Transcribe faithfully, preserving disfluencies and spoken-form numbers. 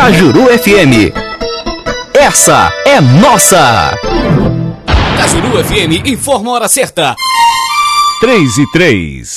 Cajuru F M. Essa é nossa. Cajuru F M informa a hora certa. três e três.